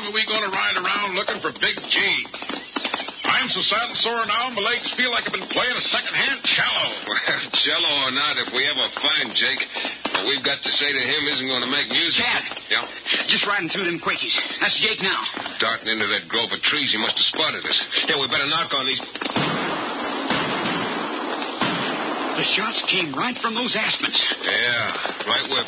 long are we going to ride around looking for Big G? I'm so sad and sore now, my legs feel like I've been playing a second-hand cello. Well, cello or not, if we ever find Jake, what we've got to say to him isn't going to make music. Dad. Yeah? Just riding through them Quakies. That's Jake now. Darting into that grove of trees, he must have spotted us. Yeah, we better knock on these... The shots came right from those aspens. Yeah, right where